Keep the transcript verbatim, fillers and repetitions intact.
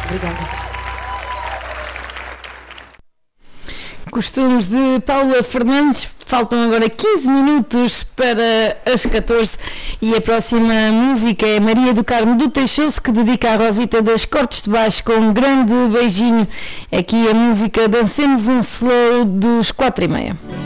Obrigada. Costumes de Paula Fernandes. Faltam agora quinze minutos para as catorze e a próxima música é Maria do Carmo do Teixoso, que dedica a Rosita das Cortes de Baixo com um grande beijinho. Aqui a música Dancemos um Slow dos quatro e meia.